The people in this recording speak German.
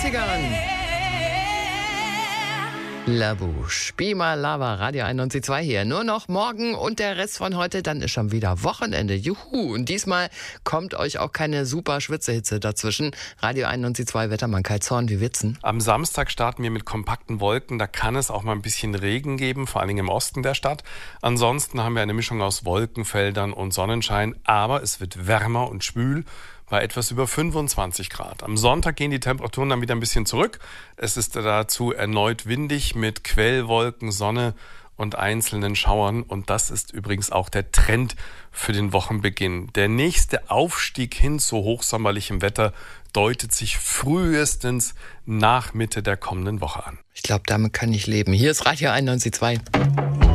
80ern. La Bouche, Bima Lava, Radio 91.2 hier. Nur noch morgen und der Rest von heute, dann ist schon wieder Wochenende. Juhu! Und diesmal kommt euch auch keine super Schwitzehitze dazwischen. Radio 91.2 Wettermann Kai Zorn, wie wird's? Am Samstag starten wir mit kompakten Wolken. Da kann es auch mal ein bisschen Regen geben, vor allen Dingen im Osten der Stadt. Ansonsten haben wir eine Mischung aus Wolkenfeldern und Sonnenschein. Aber es wird wärmer und schwül bei etwas über 25 Grad. Am Sonntag gehen die Temperaturen dann wieder ein bisschen zurück. Es ist dazu erneut windig mit Quellwolken, Sonne und einzelnen Schauern. Und das ist übrigens auch der Trend für den Wochenbeginn. Der nächste Aufstieg hin zu hochsommerlichem Wetter deutet sich frühestens nach Mitte der kommenden Woche an. Ich glaube, damit kann ich leben. Hier ist Radio 91.2.